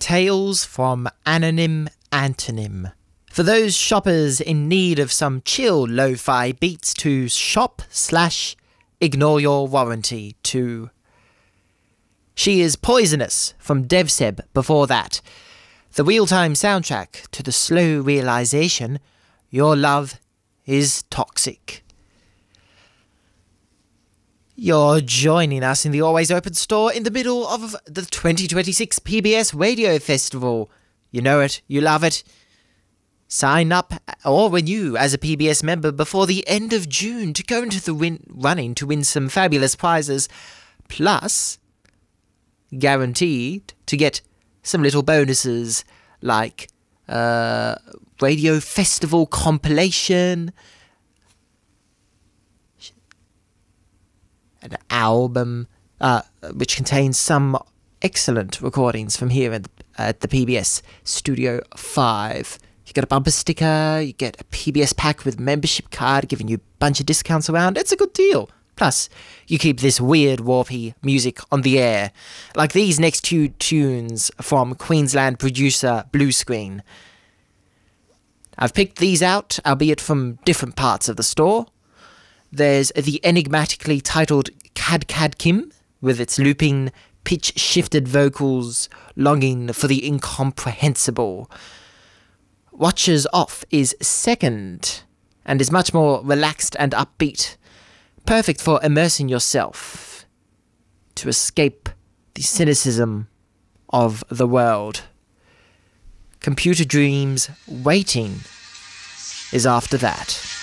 Tales from Anonym Antonym. For those shoppers in need of some chill lo-fi beats to shop/ignore your warranty to. She is Poisonous from DevSeb before that. The real-time soundtrack to the slow realization your love is toxic. You're joining us in the Always Open store in the middle of the 2026 PBS Radio Festival. You know it, you love it. Sign up or renew as a PBS member before the end of June to go into the running to win some fabulous prizes. Plus, guaranteed to get some little bonuses like Radio Festival compilation, an album which contains some excellent recordings from here at the PBS Studio 5. You get a bumper sticker, you get a PBS pack with membership card giving you a bunch of discounts around. It's a good deal. Plus, you keep this weird, warpy music on the air, like these next two tunes from Queensland producer Bluescreen. I've picked these out, albeit from different parts of the store. There's the enigmatically titled Cad Cad Kim, with its looping, pitch-shifted vocals longing for the incomprehensible. Watchers Off is second, and is much more relaxed and upbeat, perfect for immersing yourself to escape the cynicism of the world. Computer Dreams Waiting is after that.